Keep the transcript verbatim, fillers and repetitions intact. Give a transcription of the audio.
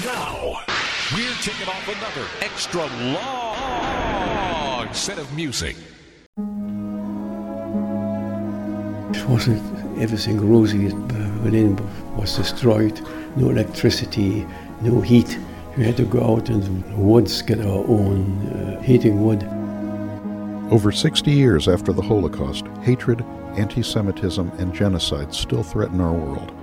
Now, we're kicking off another extra long set of music. It wasn't everything rosy. Berlin was destroyed. No electricity, no heat. We had to go out in the woods, get our own uh, heating wood. Over sixty years after the Holocaust, hatred, anti-Semitism, and genocide still threaten our world.